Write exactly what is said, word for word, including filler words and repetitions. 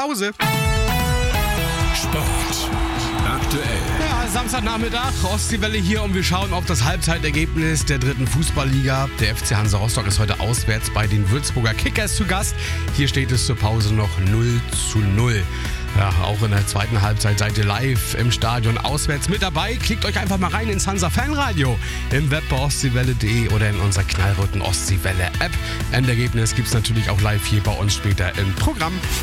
Pause. Sport aktuell. Ja, Samstagnachmittag, Ostseewelle hier und wir schauen auf das Halbzeitergebnis der dritten Fußballliga. Der F C Hansa Rostock ist heute auswärts bei den Würzburger Kickers zu Gast. Hier steht es zur Pause noch null zu null. Ja, auch in der zweiten Halbzeit seid ihr live im Stadion auswärts mit dabei. Klickt euch einfach mal rein ins Hansa Fanradio im Web bei ostseewelle punkt de oder in unserer knallroten Ostseewelle App. Endergebnis gibt's natürlich auch live hier bei uns später im Programm.